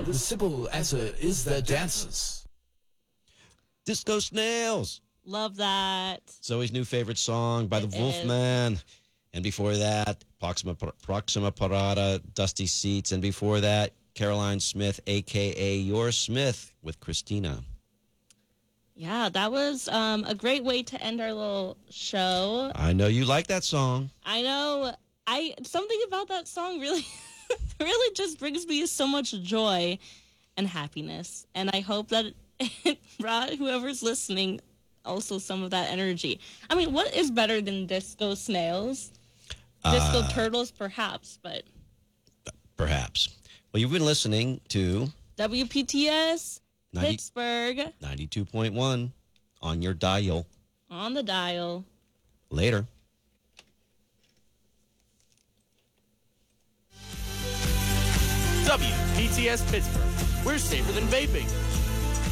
The simple answer is the dancers. Disco Snails. Love that. Zoe's new favorite song by the Wolfman. And before that, Proxima Parada, Dusty Seats. And before that, Caroline Smith, a.k.a. Your Smith, with Christina. Yeah, that was a great way to end our little show. I know you like that song. I know. Something about that song really, really just brings me so much joy and happiness. And I hope that it brought whoever's listening also some of that energy. I mean, what is better than Disco Snails? Disco Turtles, perhaps, but... Perhaps. Well, you've been listening to... WPTS, Pittsburgh. 92.1 on your dial. On the dial. Later. WPTS Pittsburgh. We're safer than vaping.